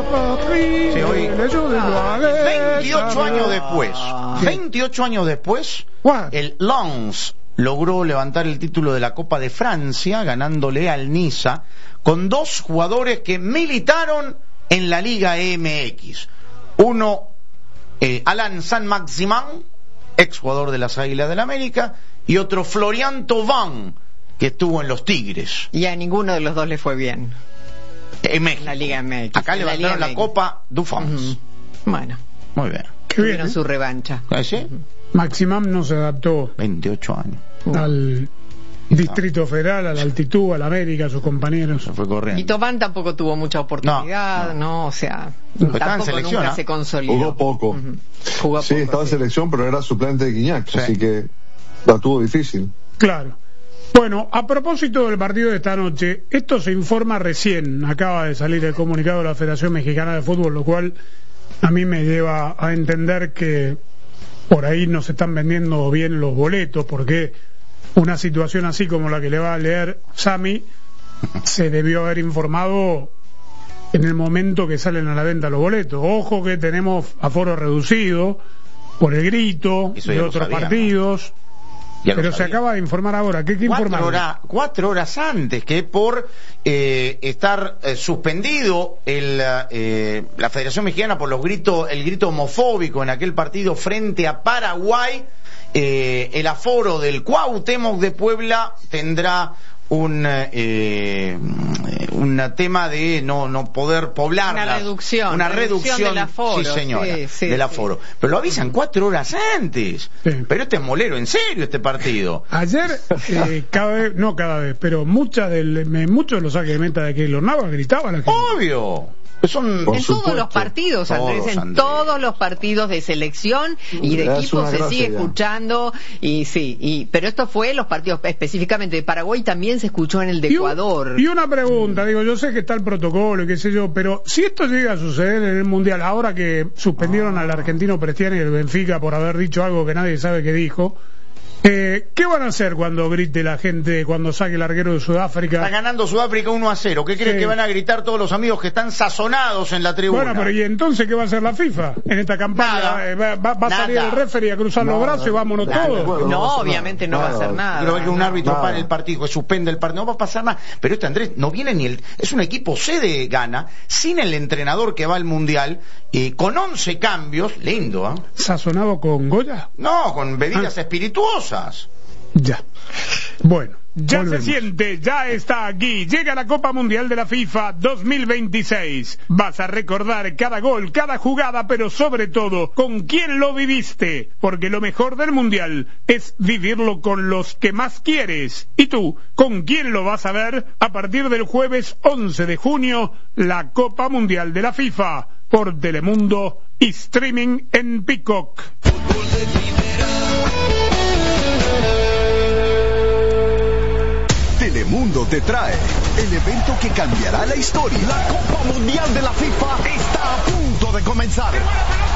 Sí, hoy, 28 años después, 28 años después, el Lens logró levantar el título de la Copa de Francia, ganándole al Niza, con dos jugadores que militaron en la Liga MX. Uno, Alain Saint-Maximin, ex jugador de las Águilas del América, y otro, Florian Thauvin, que estuvo en los Tigres. Y a ninguno de los dos le fue bien. En México. La Liga MX. Acá levantaron la Copa du France. Bueno. Muy bien. Tuvieron su revancha. ¿Sí? Maximam no se adaptó 28 años al Distrito Federal, a la altitud, a la América, a sus compañeros. Se fue corriendo. Y Thauvin tampoco tuvo mucha oportunidad, o sea, tampoco nunca se consolidó. Jugó poco. Jugó sí, poco, estaba en selección, pero era suplente de Guiñac, así que la tuvo difícil. Claro. Bueno, a propósito del partido de esta noche, esto se informa recién, acaba de salir el comunicado de la Federación Mexicana de Fútbol, lo cual a mí me lleva a entender que por ahí no se están vendiendo bien los boletos, porque una situación así como la que le va a leer Sammy se debió haber informado en el momento que salen a la venta los boletos. Ojo que tenemos aforo reducido por el grito de otros partidos. Pero se acaba de informar ahora. ¿Qué informaron? 4 horas antes, que por estar suspendido la Federación Mexicana por el grito homofóbico en aquel partido frente a Paraguay, el aforo del Cuauhtémoc de Puebla tendrá un tema de no poder poblarla, una reducción del aforo, sí señora, del aforo, pero lo avisan 4 horas antes. Pero este es molero en serio, este partido. Ayer cada vez, pero muchos de los saques de meta de Keylor Navas gritaban a la gente. Obvio. En todos los partidos, Andrés, en todos los partidos de selección y de equipo se sigue escuchando, pero esto fue los partidos específicamente de Paraguay, también se escuchó en el de Ecuador. Y una pregunta, yo sé que está el protocolo y qué sé yo, pero si esto llega a suceder en el Mundial, ahora que suspendieron al argentino Prestiani y el Benfica por haber dicho algo que nadie sabe que dijo, ¿qué van a hacer cuando grite la gente, cuando saque el arquero de Sudáfrica? Está ganando Sudáfrica 1-0. ¿Qué crees que van a gritar todos los amigos que están sazonados en la tribuna? Bueno, pero ¿y entonces qué va a hacer la FIFA en esta campaña? ¿Va a salir el referee a cruzar los brazos y vámonos todos? No, obviamente no va a hacer nada. Quiero ver que un árbitro para el partido, que suspende el partido, no va a pasar nada. Pero Andrés, no viene ni es un equipo C de Ghana, sin el entrenador que va al Mundial, con 11 cambios, lindo, ¿Sazonado con Goya? No, con bebidas espirituosas. Ya. Bueno. Ya volvemos. se siente, ya está aquí. Llega la Copa Mundial de la FIFA 2026. Vas a recordar cada gol, cada jugada, pero sobre todo, con quién lo viviste. Porque lo mejor del Mundial es vivirlo con los que más quieres. ¿Y tú, con quién lo vas a ver? A partir del jueves 11 de junio, la Copa Mundial de la FIFA. Por Telemundo y streaming en Peacock. Telemundo te trae el evento que cambiará la historia. La Copa Mundial de la FIFA está a punto de comenzar.